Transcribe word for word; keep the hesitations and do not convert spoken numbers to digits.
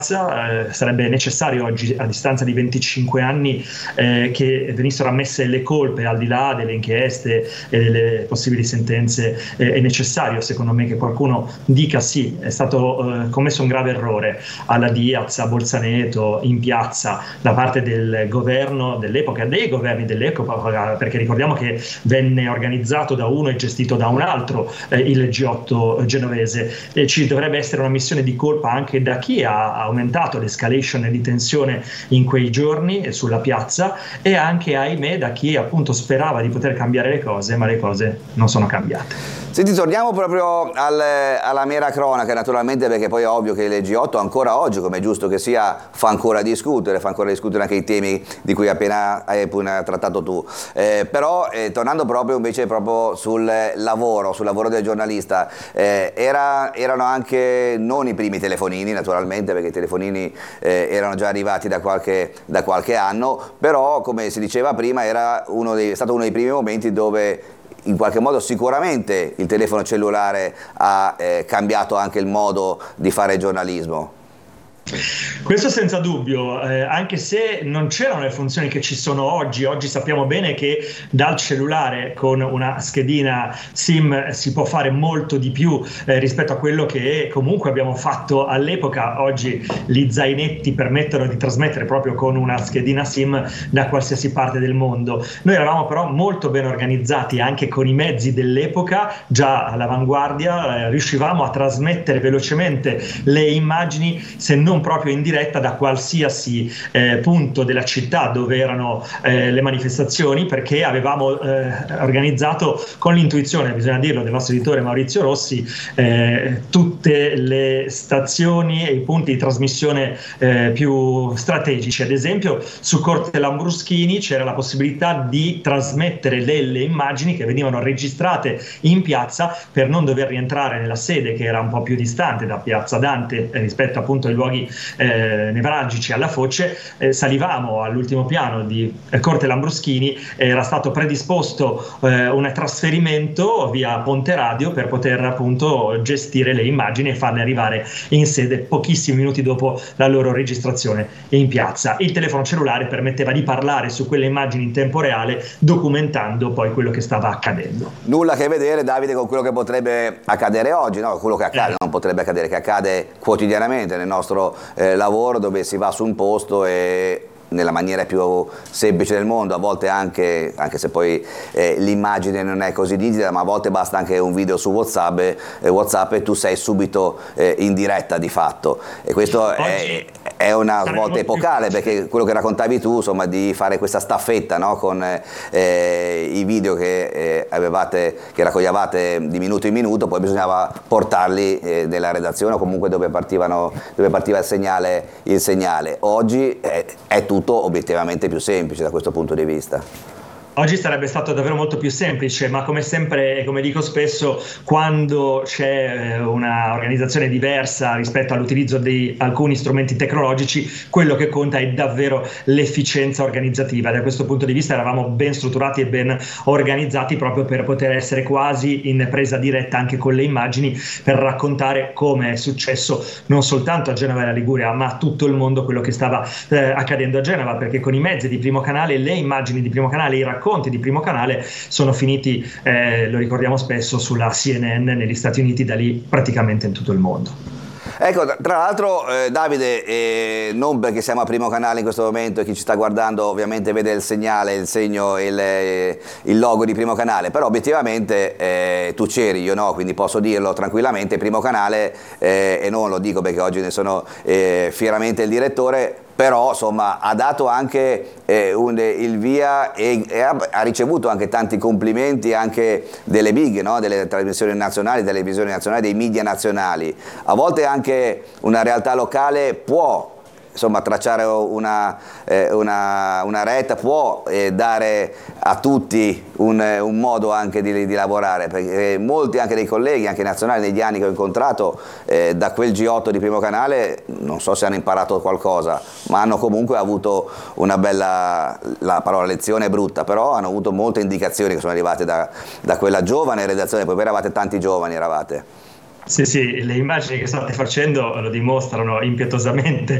Eh, sarebbe necessario oggi, a distanza di venticinque anni, eh, che venissero ammesse le colpe al di là delle inchieste e delle possibili sentenze. Eh, è necessario, secondo me, che qualcuno dica sì, è stato eh, commesso un grave errore alla Diaz, a Bolzaneto, in piazza, da parte del governo dell'epoca, dei governi dell'epoca, perché ricordiamo che venne organizzato da uno e gestito da un altro, eh, il G otto genovese, e ci dovrebbe essere una missione di colpa anche da chi ha aumentato l'escalation di tensione in quei giorni sulla piazza, e anche, ahimè, da chi appunto sperava di poter cambiare le cose, ma le cose non sono cambiate. Senti, torniamo proprio al, alla mera cronaca, naturalmente, perché poi è ovvio che il G otto ancora oggi, come è giusto che sia, fa ancora discutere, fa ancora discutere anche i temi di cui appena hai appena trattato tu. Eh, però eh, tornando proprio invece proprio sul lavoro, sul lavoro del giornalista, eh, era, erano anche non i primi telefonini, naturalmente, perché i telefonini eh, erano già arrivati da qualche, da qualche anno, però come si diceva prima era uno dei, è stato uno dei primi momenti dove in qualche modo sicuramente il telefono cellulare ha eh, cambiato anche il modo di fare giornalismo. Questo senza dubbio, eh, anche se non c'erano le funzioni che ci sono oggi. Oggi sappiamo bene che dal cellulare con una schedina SIM si può fare molto di più eh, rispetto a quello che comunque abbiamo fatto all'epoca. Oggi gli zainetti permettono di trasmettere proprio con una schedina SIM da qualsiasi parte del mondo. Noi eravamo però molto ben organizzati anche con i mezzi dell'epoca, già all'avanguardia, eh, riuscivamo a trasmettere velocemente le immagini, se non proprio in diretta, da qualsiasi eh, punto della città dove erano eh, le manifestazioni, perché avevamo eh, organizzato con l'intuizione, bisogna dirlo, del nostro editore Maurizio Rossi, eh, tutte le stazioni e i punti di trasmissione eh, più strategici. Ad esempio su Corte Lambruschini c'era la possibilità di trasmettere delle immagini che venivano registrate in piazza per non dover rientrare nella sede, che era un po' più distante da Piazza Dante eh, rispetto appunto ai luoghi Eh, nevralgici alla Foce. Eh, salivamo all'ultimo piano di eh, Corte Lambruschini, era stato predisposto eh, un trasferimento via Ponte Radio per poter appunto gestire le immagini e farle arrivare in sede pochissimi minuti dopo la loro registrazione in piazza. Il telefono cellulare permetteva di parlare su quelle immagini in tempo reale, documentando poi quello che stava accadendo. Nulla a che vedere, Davide, con quello che potrebbe accadere oggi, no? Quello che accade, eh. non potrebbe accadere, che accade quotidianamente nel nostro Eh, lavoro, dove si va su un posto e nella maniera più semplice del mondo, a volte anche, anche se poi eh, l'immagine non è così nitida, ma a volte basta anche un video su WhatsApp, eh, WhatsApp e tu sei subito eh, in diretta di fatto, e questo è, è una svolta epocale, perché quello che raccontavi tu, insomma, di fare questa staffetta, no? Con eh, i video che eh, avevate, che raccoglievate di minuto in minuto, poi bisognava portarli eh, nella redazione o comunque dove partivano, dove partiva il segnale, il segnale. Oggi è, è tutto obiettivamente più semplice da questo punto di vista. Oggi sarebbe stato davvero molto più semplice, ma come sempre e come dico spesso, quando c'è una organizzazione diversa rispetto all'utilizzo di alcuni strumenti tecnologici, quello che conta è davvero l'efficienza organizzativa. Da questo punto di vista eravamo ben strutturati e ben organizzati proprio per poter essere quasi in presa diretta anche con le immagini, per raccontare come è successo non soltanto a Genova e alla Liguria, ma a tutto il mondo quello che stava eh, accadendo a Genova, perché con i mezzi di Primo Canale, le immagini di Primo Canale, i racconti di Primo Canale sono finiti, eh, lo ricordiamo spesso, sulla C N N negli Stati Uniti, da lì praticamente in tutto il mondo. Ecco, tra l'altro eh, Davide, eh, non perché siamo a Primo Canale in questo momento e chi ci sta guardando ovviamente vede il segnale, il segno, il, eh, il logo di Primo Canale, però obiettivamente eh, tu c'eri, io no, quindi posso dirlo tranquillamente, Primo Canale, eh, e non lo dico perché oggi ne sono eh, fieramente il direttore, però insomma ha dato anche eh, un, il via e, e ha, ha ricevuto anche tanti complimenti anche delle big, no? Delle trasmissioni nazionali, delle televisioni nazionali, dei media nazionali. A volte anche una realtà locale può insomma tracciare una, eh, una, una retta, può eh, dare a tutti un, un modo anche di, di lavorare, perché molti anche dei colleghi, anche nazionali, negli anni che ho incontrato eh, da quel G otto di Primo Canale, non so se hanno imparato qualcosa, ma hanno comunque avuto una bella, la parola lezione è brutta, però hanno avuto molte indicazioni che sono arrivate da, da quella giovane redazione, poi eravate tanti giovani, eravate. Sì, sì, le immagini che state facendo lo dimostrano impietosamente.